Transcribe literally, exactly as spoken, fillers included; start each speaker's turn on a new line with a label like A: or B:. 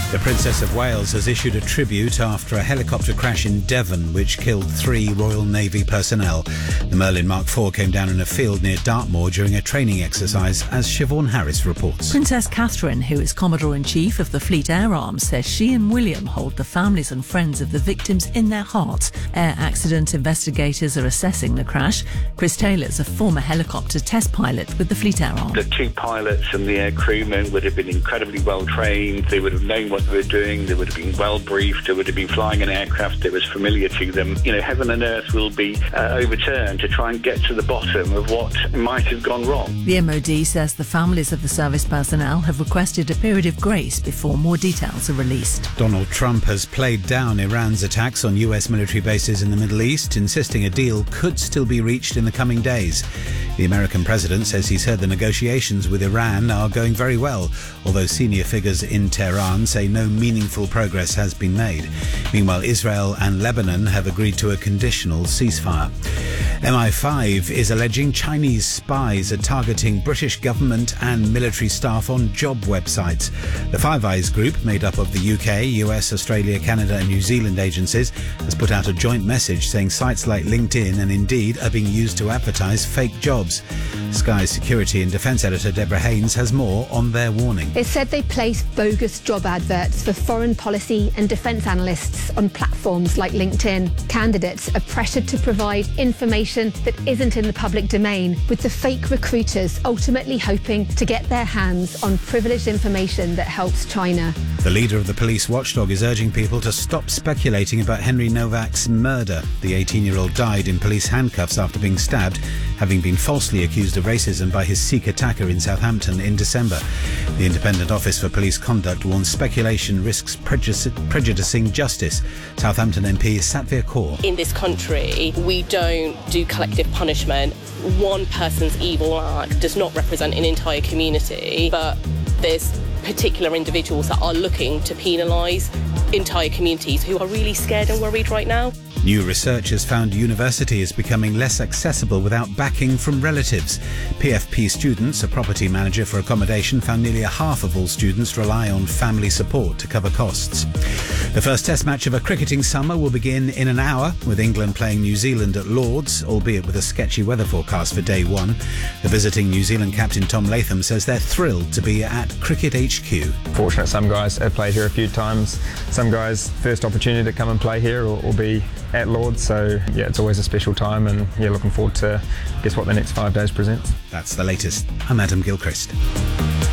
A: The Princess of Wales has issued a tribute after a helicopter crash in Devon which killed three Royal Navy personnel. The Merlin Mark four came down in a field near Dartmoor during a training exercise, as Siobhan Harris reports.
B: Princess Catherine, who is Commodore-in-Chief of the Fleet Air Arm, says she and William hold the families and friends of the victims in their hearts. Air accident investigators are assessing the crash. Chris Taylor's a former helicopter test pilot with the Fleet Air Arm.
C: The two pilots and the air crewmen would have been incredibly well trained. They would have known what they were doing. They would have been well briefed. They would have been flying an aircraft that was familiar to them. You know, heaven and earth will be uh, overturned to try and get to the bottom of what might have gone wrong.
B: The M O D says the families of the service personnel have requested a period of grace before more details are released.
A: Donald Trump has played down Iran's attacks on U S military bases in the Middle East, insisting a deal could still be reached in the coming days. The American president says he's heard the negotiations with Iran are going very well, although senior figures in Tehran say no meaningful progress has been made. Meanwhile, Israel and Lebanon have agreed to a conditional ceasefire. M I five is alleging Chinese spies are targeting British government and military staff on job websites. The Five Eyes group, made up of the U K, U S, Australia, Canada and New Zealand agencies, has put out a joint message saying sites like LinkedIn and Indeed are being used to advertise fake jobs. Sky's security and defence editor Deborah Haynes has more on their warning.
D: It said they place bogus job adverts for foreign policy and defence analysts on platforms like LinkedIn. Candidates are pressured to provide information that isn't in the public domain, with the fake recruiters ultimately hoping to get their hands on privileged information that helps China.
A: The leader of the police watchdog is urging people to stop speculating about Henry Novak's murder. The eighteen-year-old died in police handcuffs after being stabbed, having been falsely accused of racism by his Sikh attacker in Southampton in December. The Independent Office for Police Conduct warns speculation risks prejudice- prejudicing justice. Southampton M P Satvir Kaur.
E: In this country, we don't do collective punishment. One person's evil act does not represent an entire community, but there's particular individuals that are looking to penalise entire communities who are really scared and worried right now.
A: New research has found university is becoming less accessible without backing from relatives. P F P Students, a property manager for accommodation, found nearly a half of all students rely on family support to cover costs. The first test match of a cricketing summer will begin in an hour, with England playing New Zealand at Lords, albeit with a sketchy weather forecast for day one. The visiting New Zealand captain Tom Latham says they're thrilled to be at Cricket H Q.
F: Fortunate some guys have played here a few times. Some guys, first opportunity to come and play here or, or be at Lords, so yeah, it's always a special time, and yeah, looking forward to guess what the next five days presents.
A: That's the latest. I'm Adam Gilchrist.